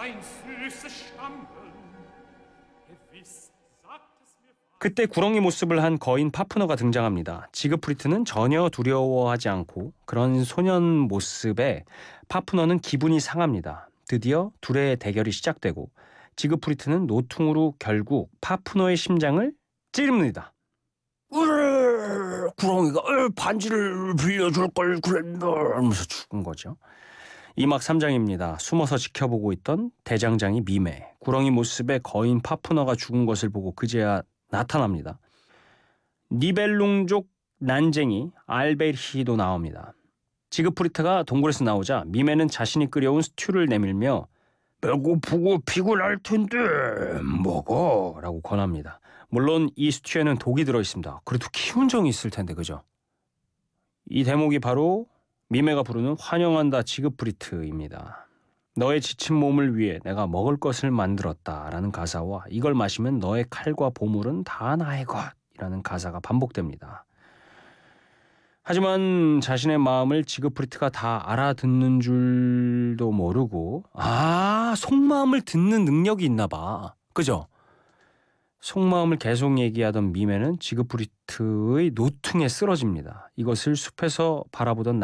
그때 구렁이 모습을 한 거인 파푸너가 등장합니다. 지그프리트는 전혀 두려워하지 않고 그런 소년 모습에 파푸너는 기분이 상합니다. 드디어 둘의 대결이 시작되고 지그프리트는 노퉁으로 결국 파푸너의 심장을 찌릅니다. 구렁이가 반지를 빌려줄 걸 그랬나 하면서 죽은 거죠. 2막 3장입니다. 숨어서 지켜보고 있던 대장장이 미메, 구렁이 모습의 거인 파푸너가 죽은 것을 보고 그제야 나타납니다. 니벨룽족 난쟁이 알베르히도 나옵니다. 지그프리트가 동굴에서 나오자 미메는 자신이 끓여온 스튜를 내밀며 배고프고 피곤할 텐데 먹어 라고 권합니다. 물론 이 스튜에는 독이 들어있습니다. 그래도 기운정이 있을 텐데 그죠? 이 대목이 바로 미메가 부르는 환영한다 지그프리트입니다. 너의 지친 몸을 위해 내가 먹을 것을 만들었다라는 가사와 이걸 마시면 너의 칼과 보물은 다 나의 것이라는 가사가 반복됩니다. 하지만 자신의 마음을 지그프리트가 다 알아듣는 줄도 모르고 속마음을 듣는 능력이 있나 봐. 그죠? 속마음을 계속 얘기하던 미메는 지그프리트의 노퉁에 쓰러집니다. 이것을 숲에서 바라보던